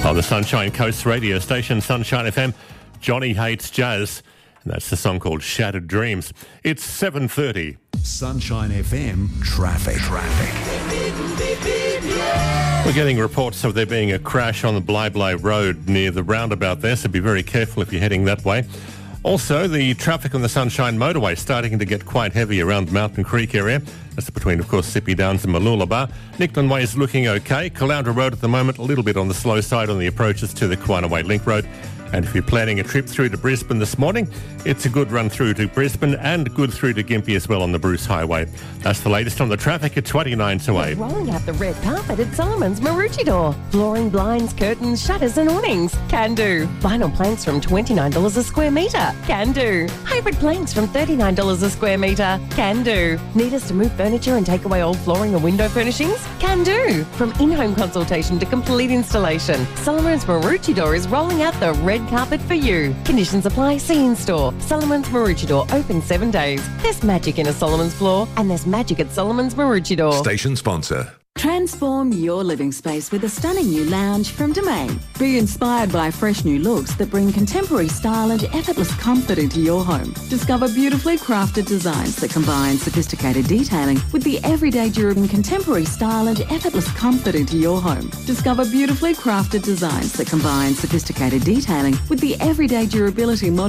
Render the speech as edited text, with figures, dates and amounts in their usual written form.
On the Sunshine Coast radio station, Sunshine FM, Johnny Hates Jazz, and that's the song called Shattered Dreams. It's 7:30. Sunshine FM traffic. We're getting reports of there being a crash on the Blyblay Road near the roundabout there, so be very careful if you're heading that way. Also, the traffic on the Sunshine Motorway starting to get quite heavy around Mountain Creek area. That's between, of course, Sippy Downs and Mooloolaba. Nickland Way is looking okay. Caloundra Road at the moment, a little bit on the slow side on the approaches to the Kiwana Way Link Road. And if you're planning a trip through to Brisbane this morning, it's a good run through to Brisbane and good through to Gympie as well on the Bruce Highway. That's the latest on the traffic at 29 to 8. Rolling out the red carpet at Solomon's Maroochydore. Flooring, blinds, curtains, shutters and awnings. Can do. Vinyl planks from $29 a square metre. Can do. Hybrid planks from $39 a square metre. Can do. Need us to move furniture and take away old flooring or window furnishings? Can do. From in-home consultation to complete installation, Solomon's Maroochydore is rolling out the red carpet for you. Conditions apply. See in store. Solomon's Maroochydore, open 7 days. There's magic in a Solomon's floor, and there's magic at Solomon's Maroochydore. Station sponsor. Transform your living space with a stunning new lounge from Domain. Be inspired by fresh new looks that bring contemporary style and effortless comfort into your home. Discover beautifully crafted designs that combine sophisticated detailing with the everyday durable contemporary style and effortless comfort into your home. Discover beautifully crafted designs that combine sophisticated detailing with the everyday durability